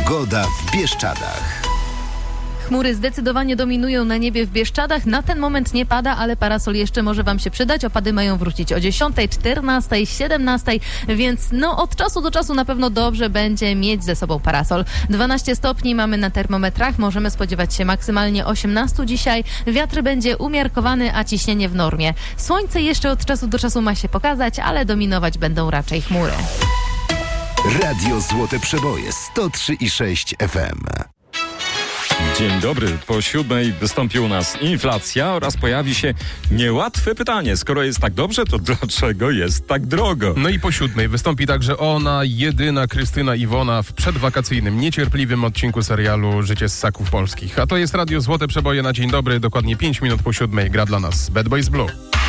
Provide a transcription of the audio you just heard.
Pogoda w Bieszczadach. Chmury zdecydowanie dominują na niebie w Bieszczadach. Na ten moment nie pada, ale parasol jeszcze może wam się przydać. Opady mają wrócić o 10, 14, 17, więc od czasu do czasu na pewno dobrze będzie mieć ze sobą parasol. 12 stopni mamy na termometrach. Możemy spodziewać się maksymalnie 18 dzisiaj. Wiatr będzie umiarkowany, a ciśnienie w normie. Słońce jeszcze od czasu do czasu ma się pokazać, ale dominować będą raczej chmury. Radio Złote Przeboje 103,6 FM. Dzień dobry. Po 7:00 wystąpi u nas inflacja oraz pojawi się niełatwe pytanie. Skoro jest tak dobrze, to dlaczego jest tak drogo? No i po 7:00 wystąpi także ona, jedyna Krystyna Iwona w przedwakacyjnym, niecierpliwym odcinku serialu Życie z Ssaków Polskich. A to jest Radio Złote Przeboje na dzień dobry. Dokładnie 5 minut po 7:00 gra dla nas Bad Boys Blue.